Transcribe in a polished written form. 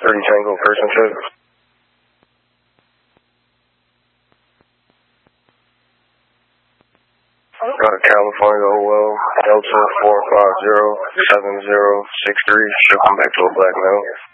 30 Tango person check. California OL, Delta 450-7063, should come back to a black male.